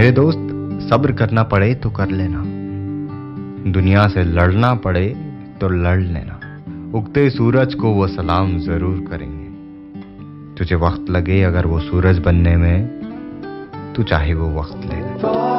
मेरे दोस्त, सब्र करना पड़े तो कर लेना, दुनिया से लड़ना पड़े तो लड़ लेना। उगते सूरज को वो सलाम जरूर करेंगे। तुझे वक्त लगे अगर वो सूरज बनने में, तू चाहे वो वक्त ले ले।